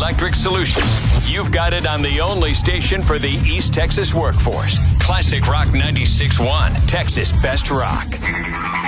Electric Solutions. You've got it on the only station for the East Texas workforce. Classic Rock 96.1, Texas Best Rock.